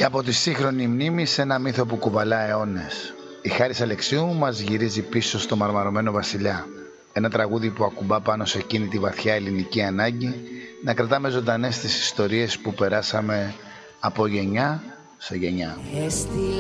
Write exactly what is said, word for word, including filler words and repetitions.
Και από τη σύγχρονη μνήμη σε ένα μύθο που κουβαλά αιώνες. Η Χάρης Αλεξίου μας γυρίζει πίσω στο Μαρμαρωμένο Βασιλιά. Ένα τραγούδι που ακουμπά πάνω σε εκείνη τη βαθιά ελληνική ανάγκη να κρατάμε ζωντανές τις ιστορίες που περάσαμε από γενιά σε γενιά. Έστειλα